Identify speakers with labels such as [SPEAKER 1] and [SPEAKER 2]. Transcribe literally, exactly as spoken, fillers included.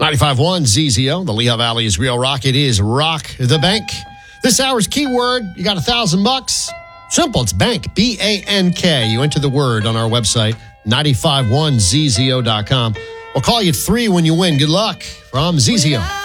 [SPEAKER 1] ninety-five point one Z Z O, the Lehigh Valley's Real Rock. It is Rock the Bank. This hour's keyword, you got a thousand bucks. Simple, it's bank, B A N K. You enter the word on our website, nine five one Z Z O dot com. We'll call you at three when you win. Good luck from Z Z O.